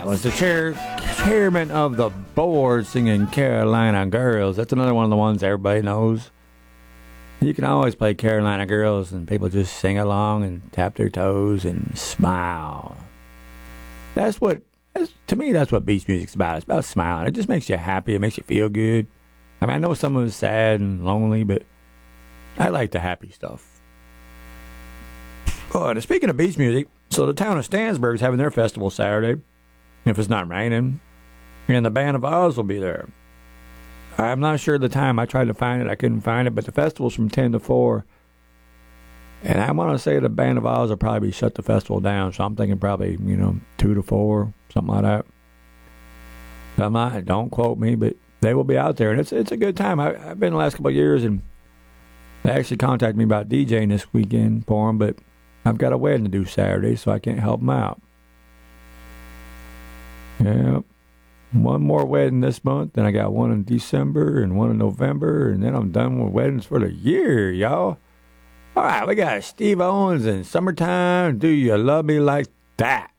was the chairman of the board singing Carolina Girls. That's another one of the ones everybody knows. You can always play Carolina Girls and people just sing along and tap their toes and smile. To me, that's what beach music's about. It's about smiling. It just makes you happy. It makes you feel good. I mean, I know some of it's sad and lonely, but I like the happy stuff. Oh, and speaking of beach music, so the town of Stansburg's having their festival Saturday, if it's not raining, and the Band of Oz will be there. I'm not sure the time. I tried to find it. I couldn't find it, but the festival's from 10 to 4. And I want to say the Band of Oz will probably shut the festival down, so I'm thinking probably, 2 to 4, something like that. Don't quote me, but they will be out there, and it's a good time. I've been the last couple of years, and they actually contacted me about DJing this weekend for them, but I've got a wedding to do Saturday, so I can't help them out. Yep. One more wedding this month, then I got one in December and one in November, and then I'm done with weddings for the year, y'all. All right, we got Steve Owens and Summertime. Do You Love Me Like That?